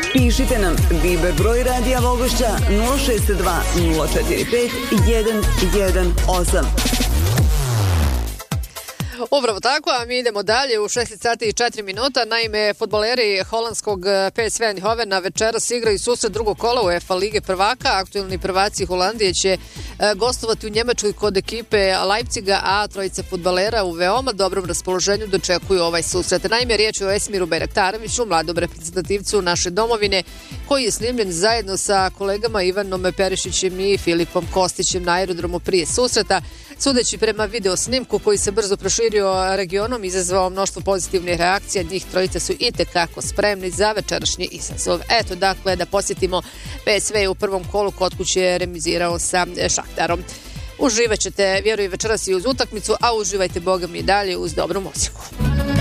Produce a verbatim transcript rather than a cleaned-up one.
Pišite nam Viber broj Radija Vogošća nula šest dva nula četiri pet jedan jedan osam. Upravo tako, a mi idemo dalje u šest sati i četiri minuta. Naime, fudbaleri holandskog P S V Eindhovena večeras igraju susret drugog kola u UEFA Lige prvaka. Aktuelni prvaci Holandije će gostovati u Njemačkoj kod ekipe Leipziga, a trojica fudbalera u veoma dobrom raspoloženju dočekuju ovaj susret. Naime, riječ je o Esmiru Bajraktaroviću, mladom reprezentativcu naše domovine, koji je snimljen zajedno sa kolegama Ivanom Perišićem i Filipom Kostićem na aerodromu prije susreta. Sudeći prema video snimku koji se brzo proširio regionom, izazvao mnoštvo pozitivnih reakcija, njih trojica su itekako spremni za večerašnji izazov. Eto, dakle, da posjetimo P S V u prvom kolu, kod kuće je remizirao sa Šahtarom. Uživat ćete, vjerujem, večeras i uz utakmicu, a uživajte, boga mi, dalje uz dobru muziku.